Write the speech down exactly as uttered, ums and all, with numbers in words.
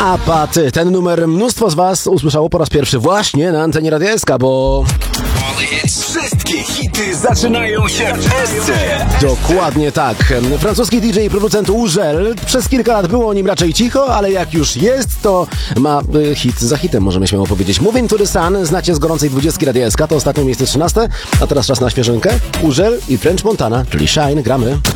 A Pat, ten numer mnóstwo z was usłyszało po raz pierwszy właśnie na antenie Radia S K, bo... Wszystkie hity zaczynają się w S C. Dokładnie tak. Francuski D J i producent Urzel. Przez kilka lat było o nim raczej cicho, ale jak już jest, to ma y, hit za hitem, możemy śmiało powiedzieć. Moving to the Sun znacie z gorącej dwudziestki Radia S K, to ostatnie miejsce trzynaste, a teraz czas na świeżynkę. Urzel i French Montana, czyli Shine, gramy.